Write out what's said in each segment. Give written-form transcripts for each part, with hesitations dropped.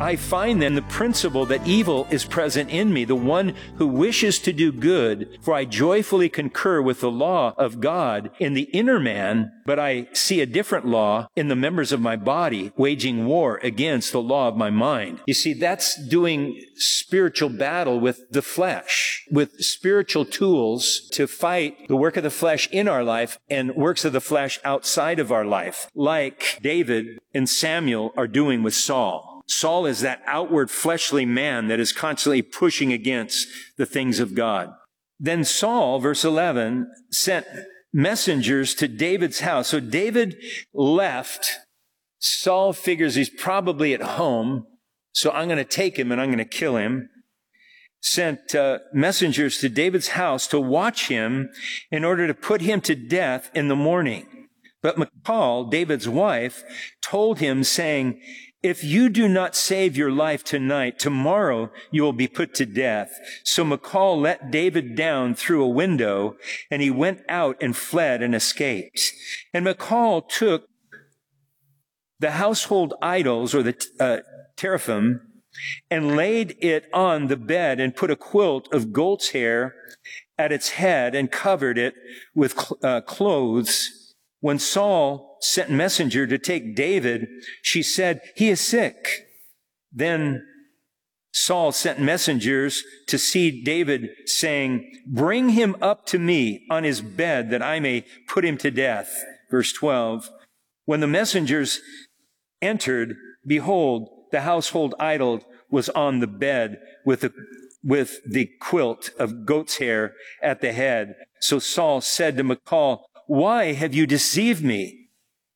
I find then the principle that evil is present in me, the one who wishes to do good, for I joyfully concur with the law of God in the inner man, but I see a different law in the members of my body, waging war against the law of my mind. You see, that's doing spiritual battle with the flesh, with spiritual tools to fight the work of the flesh in our life and works of the flesh outside of our life, like David and Samuel are doing with Saul. Saul is that outward fleshly man that is constantly pushing against the things of God. Then Saul, verse 11, sent messengers to David's house. So David left. Saul figures he's probably at home, so I'm going to take him and I'm going to kill him. Sent messengers to David's house to watch him in order to put him to death in the morning. But Michal, David's wife, told him, saying, if you do not save your life tonight, tomorrow you will be put to death. So Michal let David down through a window, and he went out and fled and escaped. And Michal took the household idols, or the teraphim, and laid it on the bed and put a quilt of goat's hair at its head and covered it with clothes. When Saul sent messenger to take David, she said, he is sick. Then Saul sent messengers to see David, saying, bring him up to me on his bed that I may put him to death. Verse 12, when the messengers entered, behold, the household idol was on the bed with the quilt of goat's hair at the head. So Saul said to Michal, why have you deceived me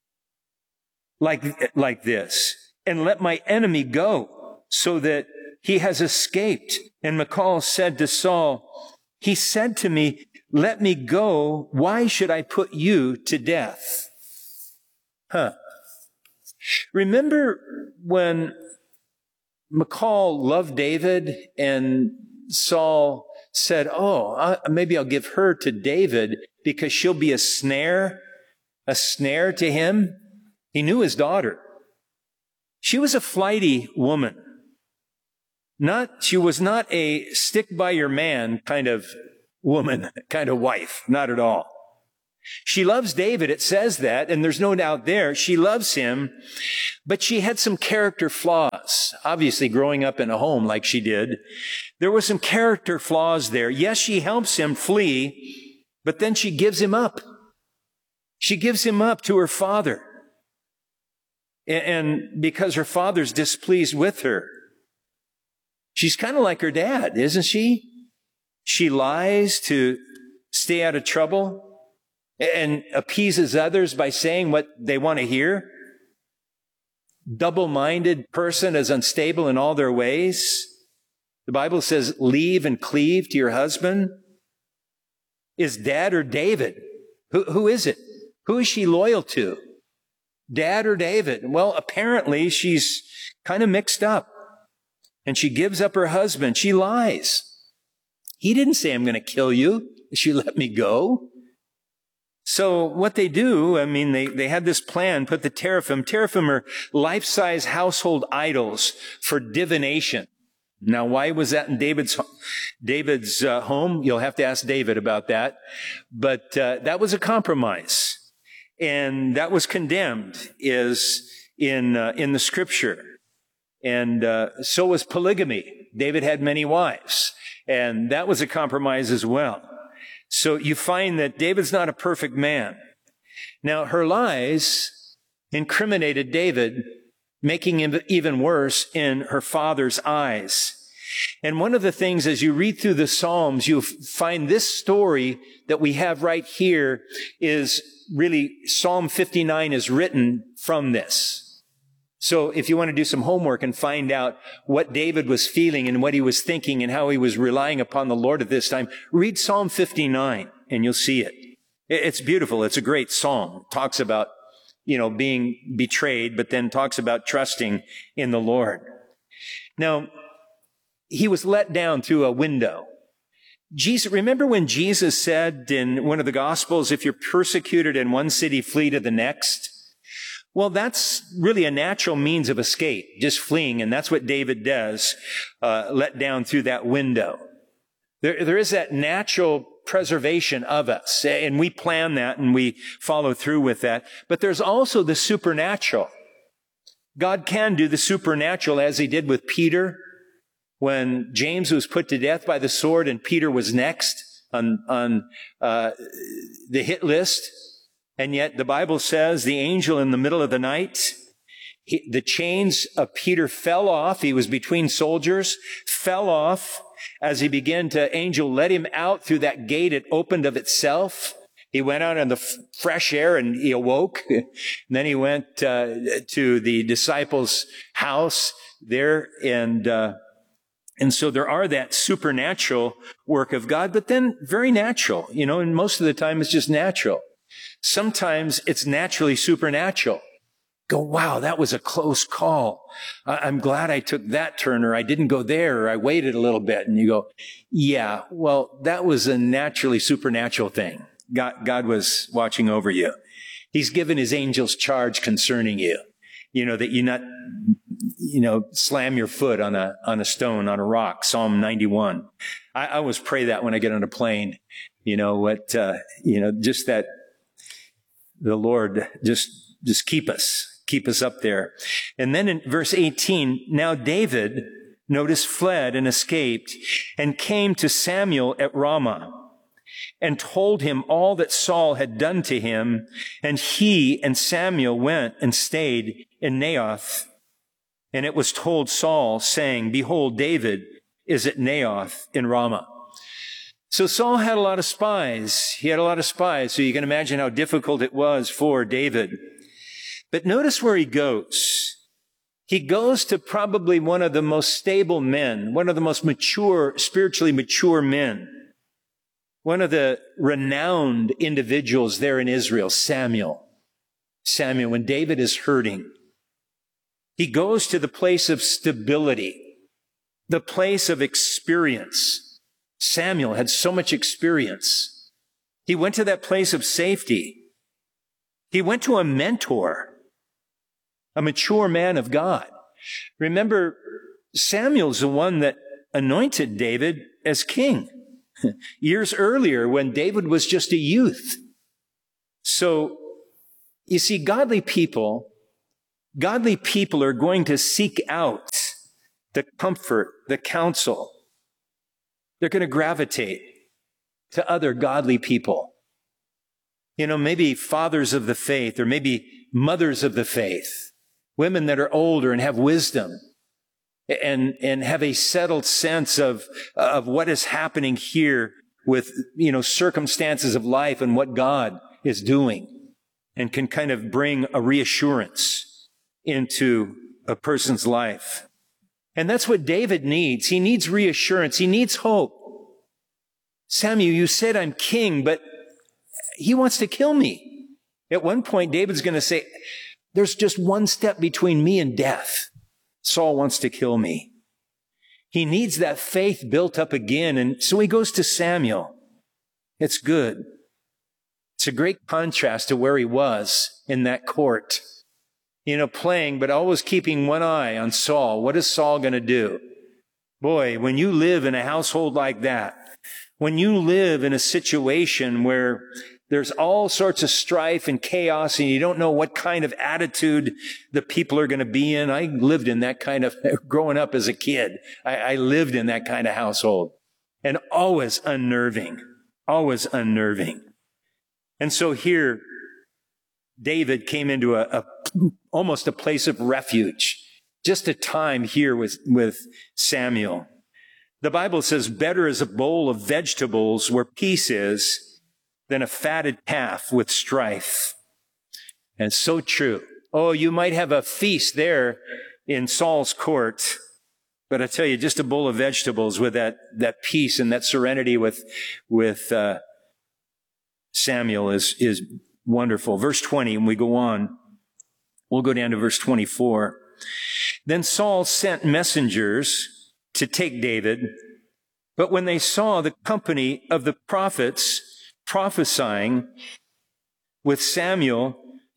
like this? And let my enemy go so that he has escaped. And Michal said to Saul, he said to me, let me go. Why should I put you to death? Remember when Michal loved David and Saul said, maybe I'll give her to David because she'll be a snare to him. He knew his daughter. She was a flighty woman. She was not a stick by your man kind of woman, kind of wife. Not at all. She loves David, it says that, and there's no doubt there. She loves him, but she had some character flaws. Obviously, growing up in a home like she did, there were some character flaws there. Yes, she helps him flee, but then she gives him up. She gives him up to her father. And because her father's displeased with her. She's kind of like her dad, isn't she? She lies to stay out of trouble and appeases others by saying what they want to hear. Double-minded person is unstable in all their ways. The Bible says, leave and cleave to your husband. Is Dad or David? Who is it? Who is she loyal to? Dad or David? Well, apparently she's kind of mixed up. And she gives up her husband. She lies. He didn't say, I'm going to kill you. She let me go. So what they do, they had this plan, put the teraphim. Teraphim are life-size household idols for divination. Now, why was that in David's home? You'll have to ask David about that. But that was a compromise. And that was condemned is in the scripture. And so was polygamy. David had many wives. And that was a compromise as well. So you find that David's not a perfect man. Now, her lies incriminated David, making him even worse in her father's eyes. And one of the things, as you read through the Psalms, you'll find this story that we have right here is really, Psalm 59 is written from this. So if you want to do some homework and find out what David was feeling and what he was thinking and how he was relying upon the Lord at this time, read Psalm 59 and you'll see it. It's beautiful. It's a great psalm. It talks about, being betrayed, but then talks about trusting in the Lord. Now, he was let down through a window. Remember when Jesus said in one of the Gospels, if you're persecuted in one city, flee to the next? Well, that's really a natural means of escape, just fleeing. And that's what David does, let down through that window. There is that natural preservation of us, and we plan that and we follow through with that. But there's also the supernatural. God can do the supernatural, as he did with Peter when James was put to death by the sword and Peter was next on the hit list. And yet the Bible says the angel in the middle of the night, the chains of Peter fell off. He was between soldiers, fell off. As he began to, angel let him out through that gate. It opened of itself. He went out in the fresh air and he awoke. And then he went to the disciples' house there. And so there are that supernatural work of God, but then very natural, and most of the time it's just natural. Sometimes it's naturally supernatural. Go, wow, that was a close call. I'm glad I took that turn, or I didn't go there, or I waited a little bit. And you go, yeah, well, that was a naturally supernatural thing. God was watching over you. He's given his angels charge concerning you, that you not, slam your foot on a stone, on a rock. Psalm 91. I always pray that when I get on a plane, just that the Lord just keep us up there. And then in verse 18, now David, notice, fled and escaped and came to Samuel at Ramah and told him all that Saul had done to him. And he and Samuel went and stayed in Naioth. And it was told Saul, saying, behold, David is at Naioth in Ramah. So Saul had a lot of spies. He had a lot of spies. So you can imagine how difficult it was for David. But notice where he goes. He goes to probably one of the most stable men, one of the most mature, spiritually mature men, one of the renowned individuals there in Israel, Samuel. When David is hurting, he goes to the place of stability, the place of experience. Samuel had so much experience. He went to that place of safety. He went to a mentor, a mature man of God. Remember, Samuel's the one that anointed David as king years earlier when David was just a youth. So, you see, godly people are going to seek out the comfort, the counsel. They're going to gravitate to other godly people. Maybe fathers of the faith, or maybe mothers of the faith, women that are older and have wisdom and have a settled sense of what is happening here with, circumstances of life and what God is doing, and can kind of bring a reassurance into a person's life. And that's what David needs. He needs reassurance. He needs hope. Samuel, you said I'm king, but he wants to kill me. At one point, David's going to say, there's just one step between me and death. Saul wants to kill me. He needs that faith built up again. And so he goes to Samuel. It's good. It's a great contrast to where he was in that court. Playing, but always keeping one eye on Saul. What is Saul going to do? Boy, when you live in a household like that, when you live in a situation where there's all sorts of strife and chaos and you don't know what kind of attitude the people are going to be in. I lived in that kind of, growing up as a kid, I lived in that kind of household, and always unnerving. And so here, David came into almost a place of refuge. Just a time here with Samuel. The Bible says, better is a bowl of vegetables where peace is than a fatted calf with strife. And it's so true. Oh, you might have a feast there in Saul's court, but I tell you, just a bowl of vegetables with that peace and that serenity with Samuel is wonderful. Verse 20, and we go on. We'll go down to verse 24. Then Saul sent messengers to take David, but when they saw the company of the prophets prophesying with Samuel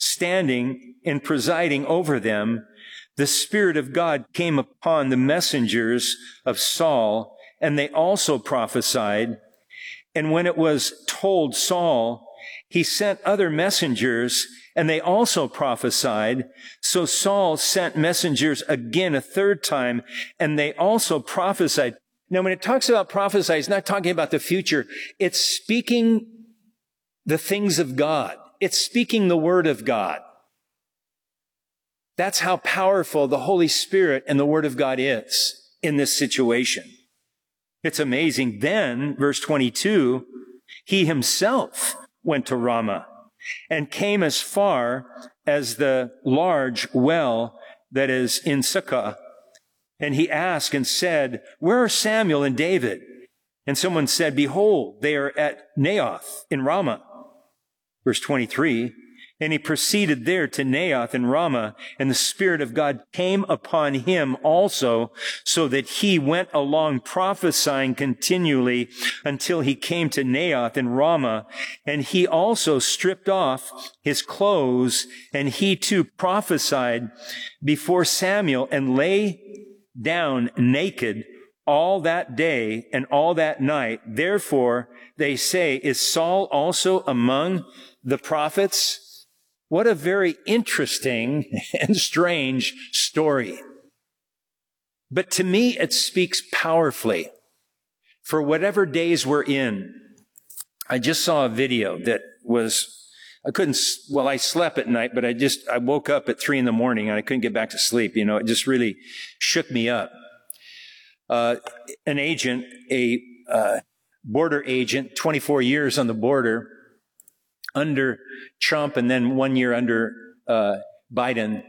standing and presiding over them, the Spirit of God came upon the messengers of Saul, and they also prophesied. And when it was told Saul, he sent other messengers, and they also prophesied. So Saul sent messengers again a third time, and they also prophesied. Now, when it talks about prophesy, it's not talking about the future. It's speaking the things of God. It's speaking the word of God. That's how powerful the Holy Spirit and the word of God is in this situation. It's amazing. Then, verse 22, he himself went to Ramah and came as far as the large well that is in Sukkah. And he asked and said, "Where are Samuel and David?" And someone said, "Behold, they are at Naioth in Ramah." Verse 23, and he proceeded there to Naioth in Ramah, and the Spirit of God came upon him also, so that he went along prophesying continually until he came to Naioth in Ramah. And he also stripped off his clothes, and he too prophesied before Samuel, and lay down naked all that day and all that night. Therefore, they say, is Saul also among the prophets? What a very interesting and strange story. But to me, it speaks powerfully for whatever days we're in. I just saw a video that was, I slept at night, but I woke up at 3 a.m. and I couldn't get back to sleep. You know, it just really shook me up. An agent, a border agent, 24 years on the border under Trump and then 1 year under Biden.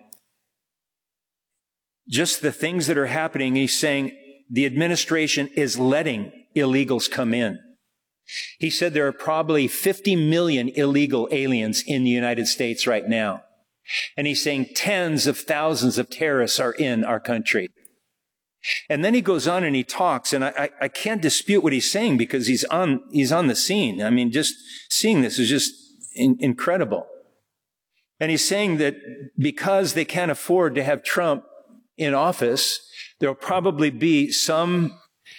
Just the things that are happening, he's saying the administration is letting illegals come in. He said there are probably 50 million illegal aliens in the United States right now. And he's saying tens of thousands of terrorists are in our country. And then he goes on and he talks, and I can't dispute what he's saying because he's on the scene. I mean, just seeing this is just incredible. And he's saying that because they can't afford to have Trump in office, there'll probably be some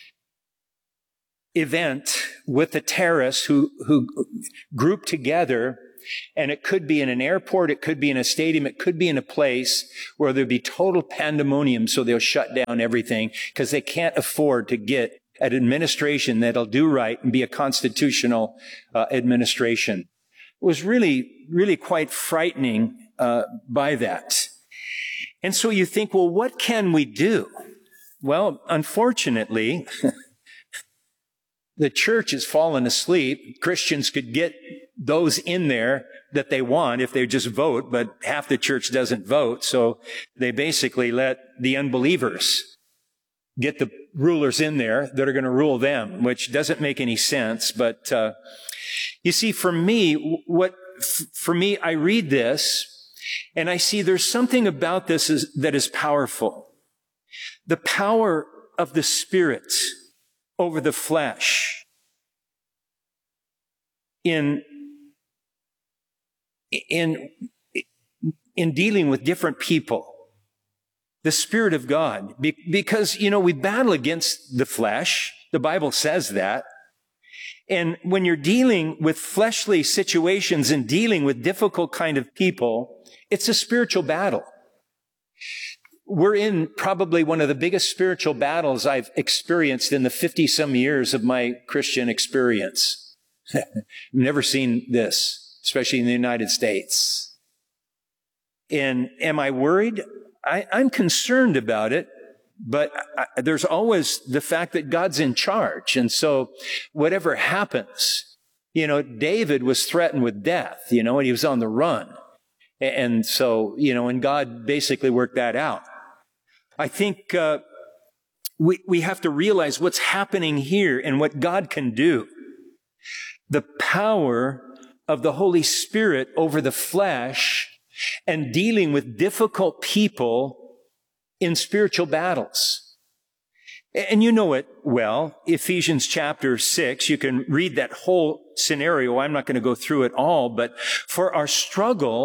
event with the terrorists who group together, and it could be in an airport, it could be in a stadium, it could be in a place where there'll be total pandemonium, so they'll shut down everything because they can't afford to get an administration that'll do right and be a constitutional administration. It was really, really quite frightening by that. And so you think, well, what can we do? Well, unfortunately, the church has fallen asleep. Christians could get those in there that they want if they just vote, but half the church doesn't vote. So they basically let the unbelievers get the rulers in there that are going to rule them, which doesn't make any sense. But you see, for me, I read this and I see there's something about this that is powerful. The power of the Spirit over the flesh in dealing with different people. The Spirit of God. Because, we battle against the flesh. The Bible says that. And when you're dealing with fleshly situations and dealing with difficult kind of people, it's a spiritual battle. We're in probably one of the biggest spiritual battles I've experienced in the 50-some years of my Christian experience. I've never seen this, especially in the United States. And am I worried? I'm concerned about it, but there's always the fact that God's in charge. And so whatever happens, David was threatened with death, and he was on the run. And so, and God basically worked that out. I think we have to realize what's happening here and what God can do. The power of the Holy Spirit over the flesh and dealing with difficult people in spiritual battles. And you know it well. Ephesians chapter 6, you can read that whole scenario. I'm not going to go through it all, but for our struggle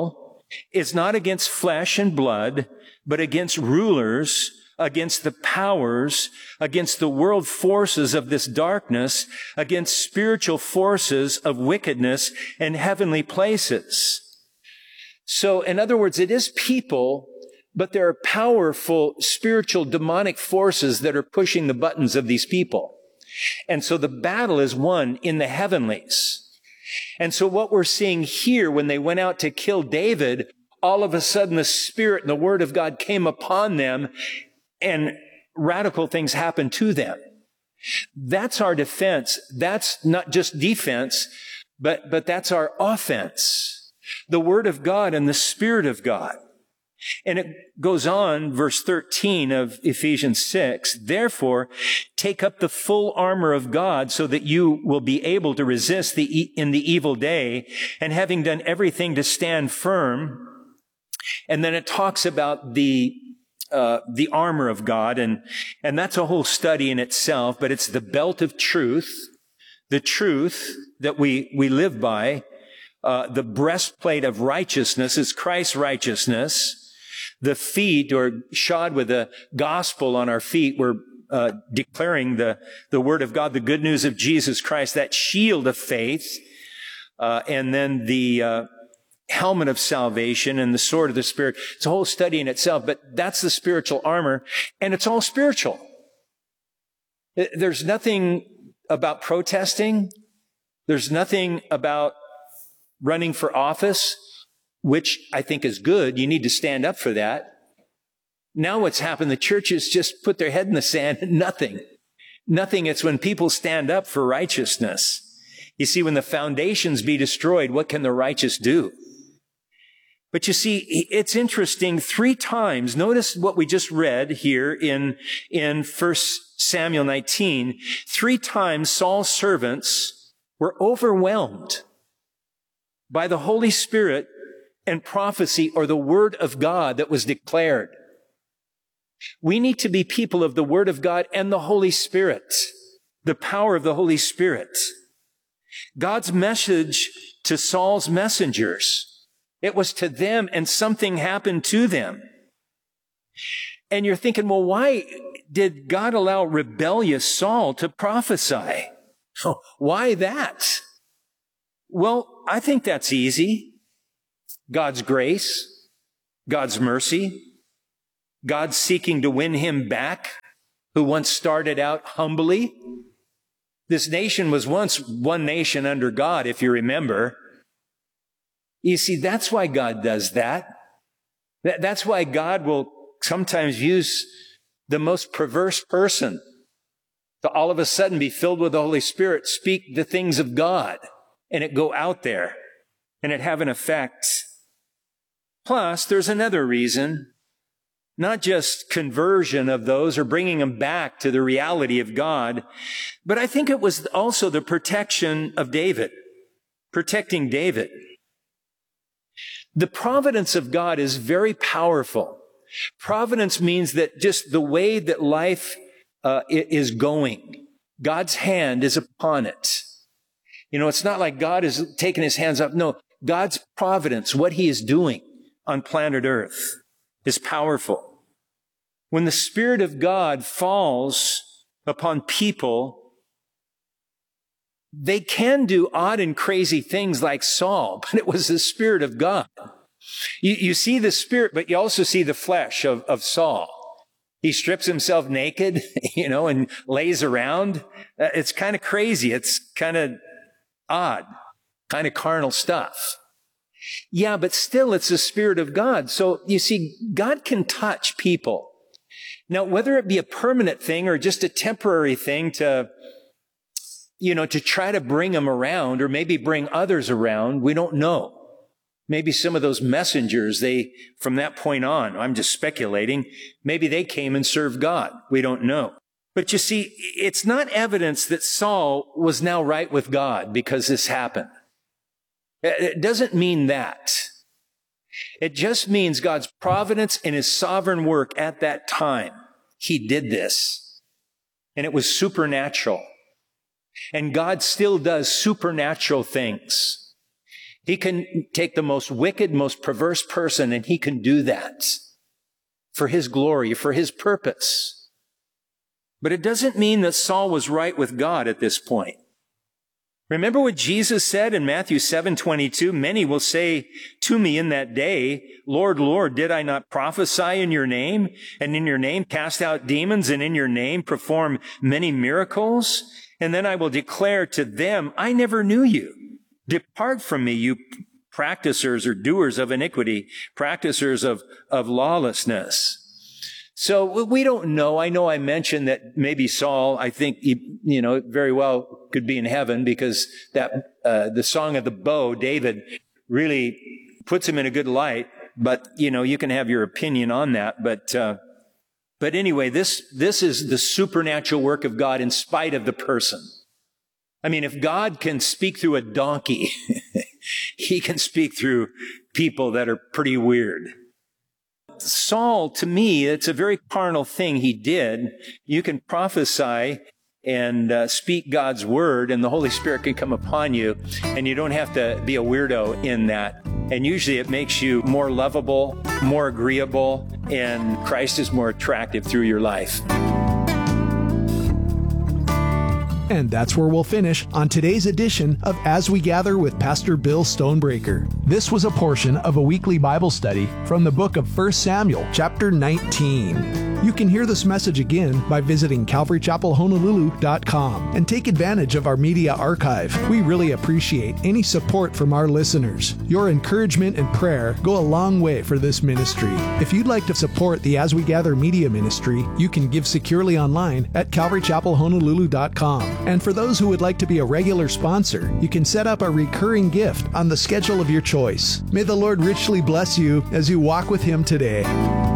is not against flesh and blood, but against rulers, against the powers, against the world forces of this darkness, against spiritual forces of wickedness in heavenly places. So, in other words, it is people, but there are powerful spiritual demonic forces that are pushing the buttons of these people. And so the battle is won in the heavenlies. And so what we're seeing here, when they went out to kill David, all of a sudden the Spirit and the Word of God came upon them, and radical things happened to them. That's our defense. That's not just defense, but that's our offense. The Word of God and the Spirit of God. And it goes on, verse 13 of Ephesians 6, therefore, take up the full armor of God so that you will be able to resist in the evil day, and having done everything to stand firm. And then it talks about the armor of God, and that's a whole study in itself, but it's the belt of truth, the truth that we live by. The breastplate of righteousness is Christ's righteousness. The feet are shod with the gospel on our feet. We're declaring the word of God, the good news of Jesus Christ, that shield of faith, and then the helmet of salvation and the sword of the Spirit. It's a whole study in itself, but that's the spiritual armor, and it's all spiritual. There's nothing about protesting. There's nothing about running for office, which I think is good. You need to stand up for that. Now what's happened, the churches just put their head in the sand and nothing. It's when people stand up for righteousness. You see, when the foundations be destroyed, what can the righteous do? But you see, it's interesting, 3 times, notice what we just read here in 1 Samuel 19, 3 times Saul's servants were overwhelmed by the Holy Spirit and prophecy, or the word of God that was declared. We need to be people of the word of God and the Holy Spirit, the power of the Holy Spirit. God's message to Saul's messengers, it was to them, and something happened to them. And you're thinking, well, why did God allow rebellious Saul to prophesy? Why that? Well, I think that's easy. God's grace, God's mercy, God seeking to win him back, who once started out humbly. This nation was once one nation under God, if you remember. You see, that's why God does that. That's why God will sometimes use the most perverse person to all of a sudden be filled with the Holy Spirit, speak the things of God, and it go out there, and it have an effect. Plus, there's another reason, not just conversion of those or bringing them back to the reality of God, but I think it was also the protection of David, protecting David. The providence of God is very powerful. Providence means that just the way that life is going, God's hand is upon it. You know, it's not like God is taking his hands up. No, God's providence, what he is doing on planet Earth, is powerful. When the Spirit of God falls upon people, they can do odd and crazy things like Saul, but it was the Spirit of God. You see the Spirit, but you also see the flesh of Saul. He strips himself naked, and lays around. It's kind of crazy. It's kind of odd, kind of carnal stuff. Yeah, but still it's the Spirit of God. So you see, God can touch people. Now, whether it be a permanent thing or just a temporary thing to try to bring them around, or maybe bring others around, we don't know. Maybe some of those messengers, from that point on, I'm just speculating, maybe they came and served God. We don't know. But you see, it's not evidence that Saul was now right with God because this happened. It doesn't mean that. It just means God's providence and his sovereign work at that time. He did this. And it was supernatural. And God still does supernatural things. He can take the most wicked, most perverse person, and he can do that for his glory, for his purpose. But it doesn't mean that Saul was right with God at this point. Remember what Jesus said in Matthew 7:22, many will say to me in that day, Lord, Lord, did I not prophesy in your name, and in your name cast out demons, and in your name perform many miracles? And then I will declare to them, I never knew you. Depart from me, you practicers or doers of iniquity, practicers of lawlessness. So we don't know. I know I mentioned that maybe Saul, I think, very well could be in heaven because that the Song of the Bow, David, really puts him in a good light. But, you can have your opinion on that. But anyway, this is the supernatural work of God in spite of the person. I mean, if God can speak through a donkey, he can speak through people that are pretty weird. Saul, to me, it's a very carnal thing he did. You can prophesy and speak God's word, and the Holy Spirit can come upon you, and you don't have to be a weirdo in that. And usually it makes you more lovable, more agreeable, and Christ is more attractive through your life. And that's where we'll finish on today's edition of As We Gather with Pastor Bill Stonebreaker. This was a portion of a weekly Bible study from the book of 1 Samuel, chapter 19. You can hear this message again by visiting CalvaryChapelHonolulu.com and take advantage of our media archive. We really appreciate any support from our listeners. Your encouragement and prayer go a long way for this ministry. If you'd like to support the As We Gather media ministry, you can give securely online at CalvaryChapelHonolulu.com. And for those who would like to be a regular sponsor, you can set up a recurring gift on the schedule of your choice. May the Lord richly bless you as you walk with Him today.